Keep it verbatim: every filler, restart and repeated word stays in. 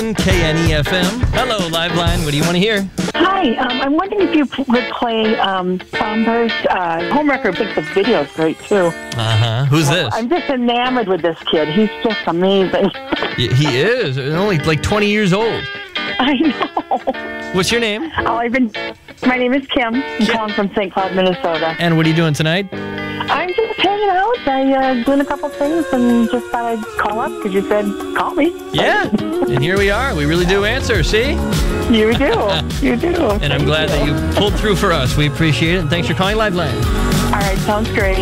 K N E F M. Hello, Liveline. What do you want to hear? Hi, um, I'm wondering if you p- would play um, Bomber's uh, Homewrecker. I think the video is great, too. Uh-huh. Who's this? I'm just enamored with this kid. He's just amazing. Y- He is. Only like twenty years old. I know. What's your name? Oh, I've been. My name is Kim. I'm calling from Saint Cloud, Minnesota. And what are you doing tonight? I'm just hanging out. I uh, doing a couple things and just thought I'd call up because you said call me. Yeah. And here we are. We really do answer, see? You do. You do. And I'm glad that you pulled through for us. We appreciate it. And thanks for calling Liveline. All right, sounds great.